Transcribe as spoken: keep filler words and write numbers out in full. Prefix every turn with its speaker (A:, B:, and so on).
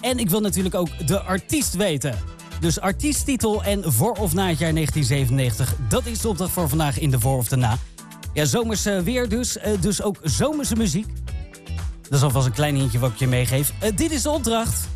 A: En ik wil natuurlijk ook de artiest weten. Dus artiesttitel en voor of na het jaar negentien zevenennegentig. Dat is de opdracht voor vandaag in de voor of de na. Ja, zomers uh, weer dus. Uh, dus ook zomerse muziek. Dat is alvast een klein hintje wat ik je meegeef. Uh, dit is de opdracht.